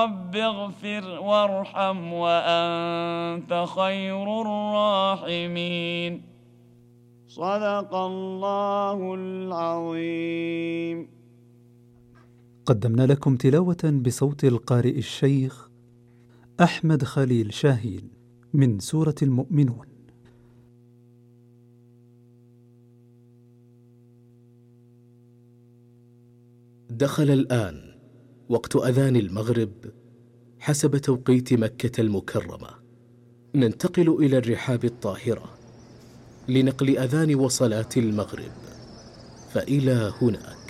رب اغفر وارحم وأنت خير الراحمين. صدق الله العظيم. قدمنا لكم تلاوة بصوت القارئ الشيخ أحمد خليل شاهين من سورة المؤمنون. دخل الآن وقت أذان المغرب حسب توقيت مكة المكرمة. ننتقل إلى الرحاب الطاهرة لنقل أذان وصلاة المغرب، فإلى هناك.